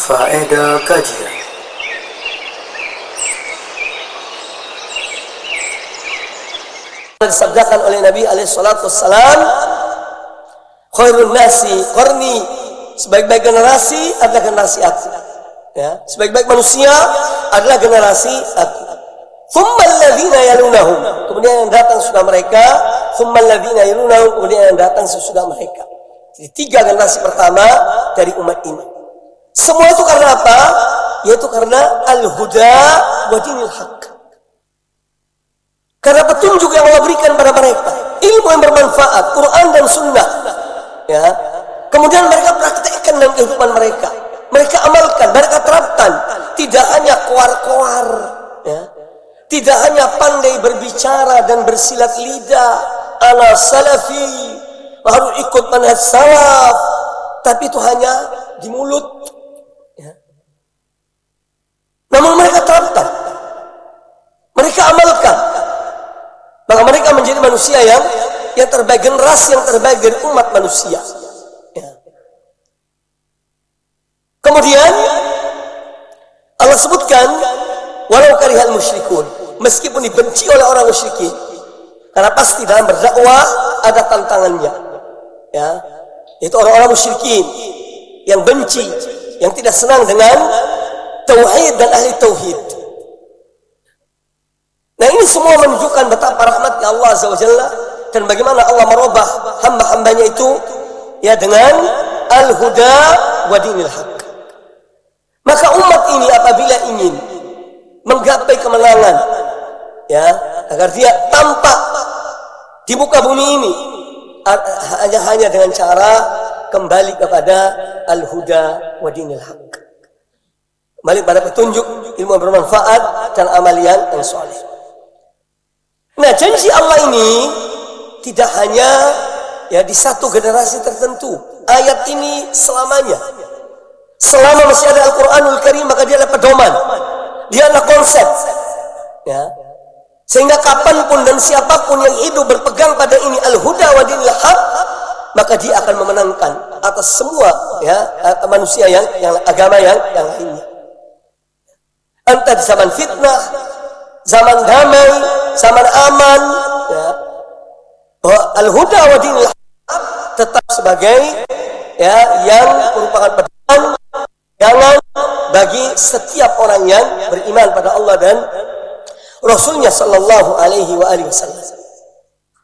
Faedah kajian. Disabdakan oleh Nabi alaihissalam, khairun nasi qarni, sebaik-baik generasi adalah generasi aku. Ya, sebaik-baik manusia adalah generasi aku. Thumma alladhina yalunahum, kemudian yang datang sesudah mereka. Thumma alladhina yalunahum, kemudian yang datang sesudah mereka. Jadi 3 generasi pertama dari umat ini. Semua itu karena apa? Yaitu karena al-huda wa dinil haqq. Karena petunjuk yang Allah berikan pada mereka, ilmu yang bermanfaat, Quran dan Sunnah. Ya, kemudian mereka praktekkan dalam kehidupan mereka. Mereka amalkan, mereka terapkan. Tidak hanya koar-koar, ya. Tidak hanya pandai berbicara dan bersilat lidah, ala salafi, harus ikut manhaj salaf, tapi itu hanya di mulut. Ya. Namun mereka terapkan, mereka amalkan. Maka mereka menjadi manusia yang terbaik, generasi yang terbaik dari umat manusia. Ya. Kemudian Allah sebutkan, walau karihal musyrikun, meskipun dibenci oleh orang musyrikin, karena pasti dalam berdakwah ada tantangannya. Ya, itu orang-orang musyrikin yang benci, yang tidak senang dengan tauhid dan ahli tauhid. Nah, ini semua menunjukkan betapa rahmatnya Allah Azza wa Jalla dan bagaimana Allah merubah hamba-hambanya itu ya dengan al-huda wa dinil haqq. Maka umat ini apabila ingin menggapai kemenangan, ya, agar dia tampak di muka bumi ini hanya dengan cara kembali kepada al-huda wa dinil haqq. Kembali pada petunjuk, ilmu yang bermanfaat dan amalian yang saleh. Nah, janji Allah ini tidak hanya ya di satu generasi tertentu. Ayat ini selamanya. Selama masih ada Al-Quranul Karim, maka dia adalah pedoman. Dia adalah konsep. Ya. Sehingga kapanpun dan siapapun yang hidup berpegang pada ini al-huda wa dinil haq, maka dia akan memenangkan atas semua ya manusia yang agama yang lainnya. Entah di zaman fitnah, zaman damai, zaman aman, ya, al-huda wa dinil haq tetap sebagai ya yang merupakan pedoman jangan bagi setiap orang yang beriman pada Allah dan Rasulnya sallallahu alaihi wa alihi wasallam.